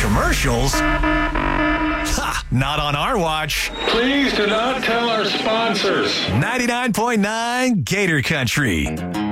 Commercials? Ha! Not on our watch. Please do not tell our sponsors. 99.9 Gator Country.